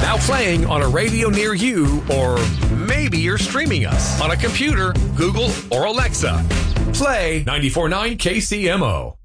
Now playing on a radio near you, or maybe you're streaming us on a computer, Google, or Alexa. Play 94.9 KCMO.